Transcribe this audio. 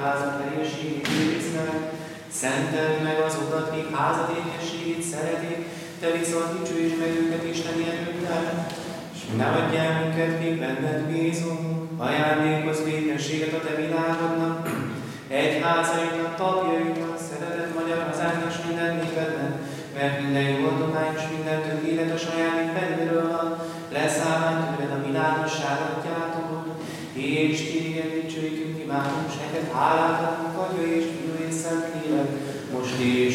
házad teljességét őrizd. Szenteld meg azokat, míg házad ékességét szeretik, te viszont dicsőítsd meg őket isteni erőddel, és ne adjál minket, míg benned bízunk. Ajándékozz békességet a te világodnak, egyházaidnak, tapjaidnak, szeretett magyar hazánknak s minden népednek, mert minden jó adomány és minden tökéletes ajándék felülről van, leszállán tőled a világosságot gyártod, és téged dicsőítünk, imádunk, s neked hálát adunk, Atya és Fiú és Szentlélek, most is